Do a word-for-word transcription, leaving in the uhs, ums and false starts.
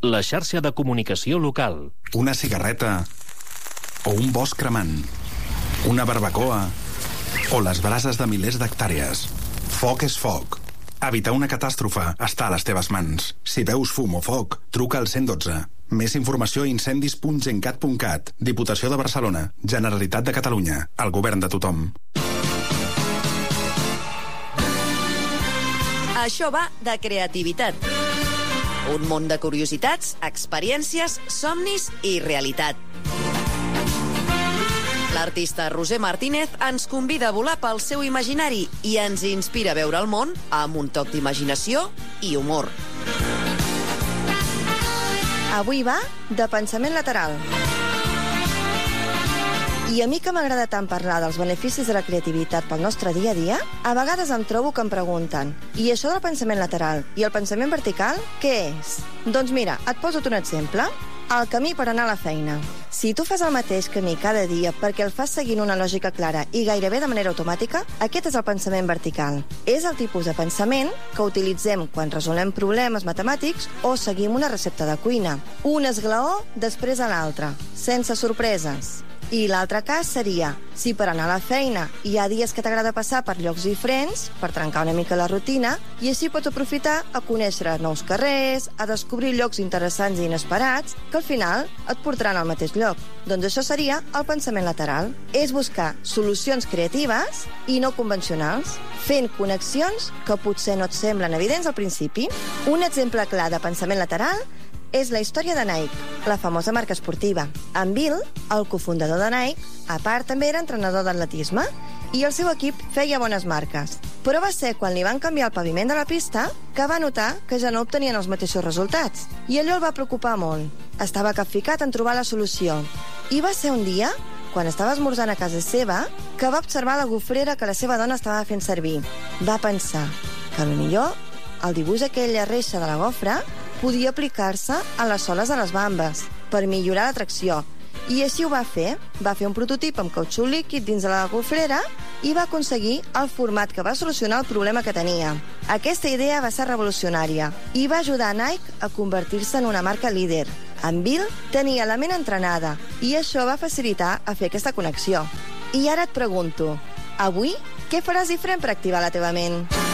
la xarxa de comunicació local. Una cigarreta o un bosc cremant. Una barbacoa o les brases de milers d'hectàrees. Foc és foc. Evitar una catàstrofe està a les teves mans. Si veus fum o foc, truca al cent dotze. Més informació a incendis punt gencat punt cat. Diputació de Barcelona. Generalitat de Catalunya. El govern de tothom. Això va de creativitat. Un món de curiositats, experiències, somnis i realitat. L'artista Roser Martínez ens convida a volar pel seu imaginari i ens inspira a veure el món amb un toc d'imaginació i humor. Avui va de pensament lateral. I a mi que m'agrada tant parlar dels beneficis de la creativitat pel nostre dia a dia, a vegades em trobo que em pregunten i això del pensament lateral i el pensament vertical, què és? Doncs mira, et poso un exemple. El camí per anar a la feina. Si tu fas el mateix camí cada dia perquè el fas seguint una lògica clara i gairebé de manera automàtica, aquest és el pensament vertical. És el tipus de pensament que utilitzem quan resolem problemes matemàtics o seguim una recepta de cuina. Un esglaó després a l'altre, sense sorpreses. I l'altre cas seria, si per anar a la feina hi ha dies que t'agrada passar per llocs diferents, per trencar una mica la rutina, i així pots aprofitar a conèixer nous carrers, a descobrir llocs interessants i inesperats, que al final et portaran al mateix lloc. Doncs això seria el pensament lateral. És buscar solucions creatives i no convencionals, fent connexions que potser no et semblen evidents al principi. Un exemple clar de pensament lateral és la història de Nike, la famosa marca esportiva. En Bill, el cofundador de Nike, a part també era entrenador d'atletisme i el seu equip feia bones marques. Però va ser quan li van canviar el paviment de la pista que va notar que ja no obtenien els mateixos resultats. I allò el va preocupar molt. Estava capficat en trobar la solució. I va ser un dia, quan estava esmorzant a casa seva, que va observar la gofrera que la seva dona estava fent servir. Va pensar que potser el dibuix aquella reixa de la gofra podia aplicar-se a les soles de les bambes per millorar la tracció. I així ho va fer. Va fer un prototip amb cautxú líquid dins de la gofrera i va aconseguir el format que va solucionar el problema que tenia. Aquesta idea va ser revolucionària i va ajudar a Nike a convertir-se en una marca líder. En Bill tenia la ment entrenada i això va facilitar a fer aquesta connexió. I ara et pregunto, avui què faràs diferent per activar la teva ment?